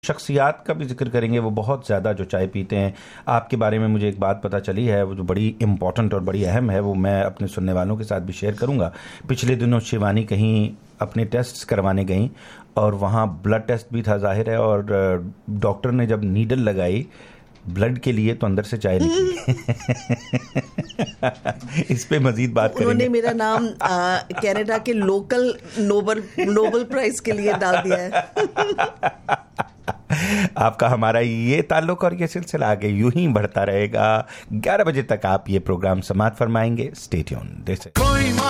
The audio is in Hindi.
शख्सियात का भी जिक्र करेंगे, वो बहुत ज़्यादा जो चाय पीते हैं। आपके बारे में मुझे एक बात पता चली है, वो जो बड़ी इम्पॉर्टेंट और बड़ी अहम है, वो मैं अपने सुनने वालों के साथ भी शेयर करूंगा। पिछले दिनों शिवानी कहीं अपने टेस्ट करवाने गई और वहाँ ब्लड टेस्ट भी था जाहिर है, और डॉक्टर ने जब नीडल लगाई ब्लड के लिए तो अंदर से चाय निकली। इस पे मजीद बात करेंगे। उन्होंने मेरा नाम कनाडा के लोकल नोबल प्राइज के लिए डाल दिया है। आपका हमारा ये ताल्लुक और ये सिलसिला आगे यूं ही बढ़ता रहेगा। 11 बजे तक आप ये प्रोग्राम समाप्त फरमाएंगे। Stay tuned.